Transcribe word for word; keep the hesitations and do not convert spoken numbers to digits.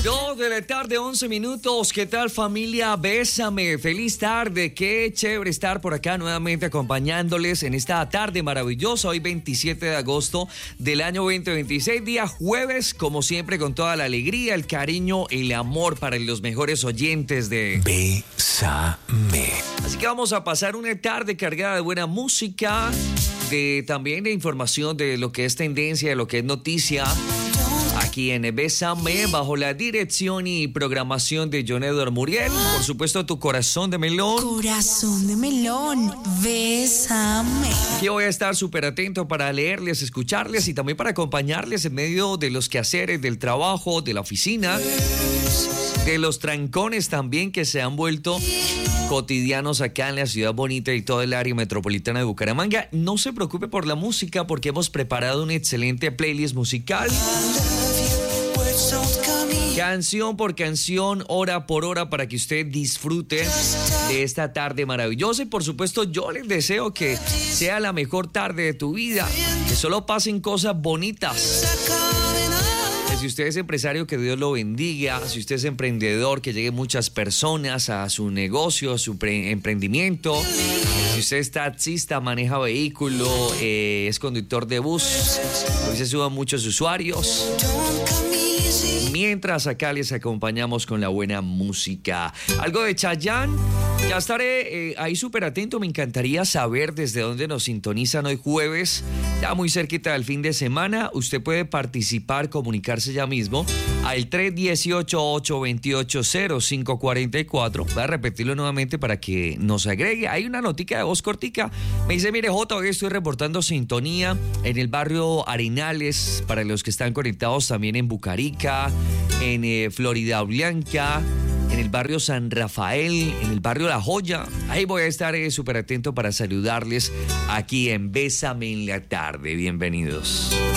Dos de la tarde, once minutos. ¿Qué tal, familia? Bésame. Feliz tarde. Qué chévere estar por acá nuevamente acompañándoles en esta tarde maravillosa. Hoy veintisiete de agosto del año veinte veintiséis, día jueves, como siempre, con toda la alegría, el cariño, el amor para los mejores oyentes de Bésame. Así que vamos a pasar una tarde cargada de buena música, de también de información de lo que es tendencia, de lo que es noticia. Aquí en Bésame, bajo la dirección y programación de John Edward Muriel. Por supuesto, tu corazón de melón. Corazón de melón, bésame. Aquí voy a estar súper atento para leerles, escucharles y también para acompañarles en medio de los quehaceres del trabajo, de la oficina, de los trancones también que se han vuelto cotidianos acá en la ciudad bonita y todo el área metropolitana de Bucaramanga. No se preocupe por la música porque hemos preparado un excelente playlist musical. Canción por canción, hora por hora, para que usted disfrute de esta tarde maravillosa. Y por supuesto, yo les deseo que sea la mejor tarde de tu vida, que solo pasen cosas bonitas. Que si usted es empresario, que Dios lo bendiga. Si usted es emprendedor, que lleguen muchas personas a su negocio, a su pre- emprendimiento. Si usted es taxista, maneja vehículo, eh, es conductor de bus, hoy se suban muchos usuarios. Mientras acá les acompañamos con la buena música. Algo de Chayanne. Ya estaré eh, ahí súper atento. Me encantaría saber desde dónde nos sintonizan hoy jueves, ya muy cerquita del fin de semana. Usted puede participar, comunicarse ya mismo al tres uno ocho, ocho dos ocho, cero cinco cuatro cuatro. Voy a repetirlo nuevamente para que nos agregue. Hay una notica de voz cortica. Me dice, mire, Jota, hoy estoy reportando sintonía en el barrio Arenales, para los que están conectados también en Bucarica, en eh, Florida Blanca, en el barrio San Rafael, en el barrio La Joya. Ahí voy a estar súper eh, atento para saludarles aquí en Bésame en la tarde. Bienvenidos.